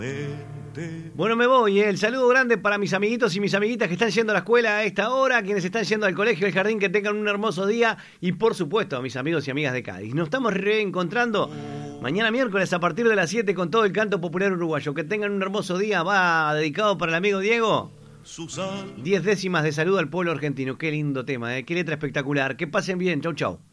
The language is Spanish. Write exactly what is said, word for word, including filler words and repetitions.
Bueno, me voy, ¿eh? El saludo grande para mis amiguitos y mis amiguitas que están yendo a la escuela a esta hora, quienes están yendo al colegio, al jardín, que tengan un hermoso día y por supuesto a mis amigos y amigas de Cádiz. Nos estamos reencontrando mañana miércoles a partir de las siete con todo el canto popular uruguayo. Que tengan un hermoso día. Va dedicado para el amigo Diego. Diez décimas de saludo al pueblo argentino. Qué lindo tema, ¿eh? Qué letra espectacular. Que pasen bien. Chau, chau.